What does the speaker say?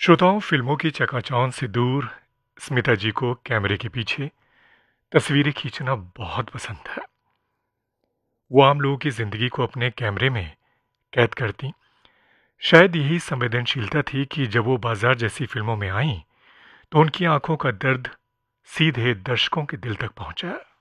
श्रोताओं, फिल्मों की चकाचौंध से दूर स्मिता जी को कैमरे के पीछे तस्वीरें खींचना बहुत पसंद है। वो आम लोगों की जिंदगी को अपने कैमरे में कैद करती। शायद यही संवेदनशीलता थी कि जब वो बाजार जैसी फिल्मों में आईं, तो उनकी आंखों का दर्द सीधे दर्शकों के दिल तक पहुंचा।